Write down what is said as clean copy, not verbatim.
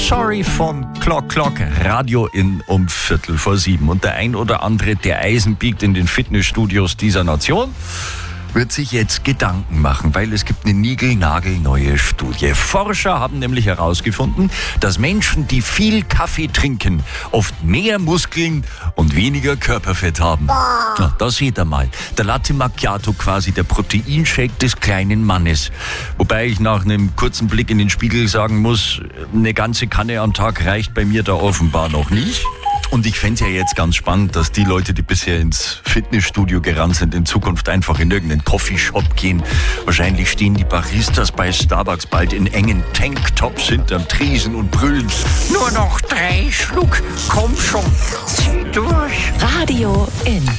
Sorry von Clock Clock, Radio in um 6:45. Und der ein oder andere, der Eisen biegt in den Fitnessstudios dieser Nation, wird sich jetzt Gedanken machen, weil es gibt eine niegelnagelneue Studie. Forscher haben nämlich herausgefunden, dass Menschen, die viel Kaffee trinken, oft mehr Muskeln und weniger Körperfett haben. Na, da seht ihr mal. Der Latte Macchiato quasi der Proteinshake des kleinen Mannes. Wobei ich nach einem kurzen Blick in den Spiegel sagen muss, eine ganze Kanne am Tag reicht bei mir da offenbar noch nicht. Und ich fände es ja jetzt ganz spannend, dass die Leute, die bisher ins Fitnessstudio gerannt sind, in Zukunft einfach in irgendeinen Coffeeshop gehen. Wahrscheinlich stehen die Baristas bei Starbucks bald in engen Tanktops hinterm Tresen und brüllen: Nur noch 3 Schluck, komm schon, zieh durch. Radio in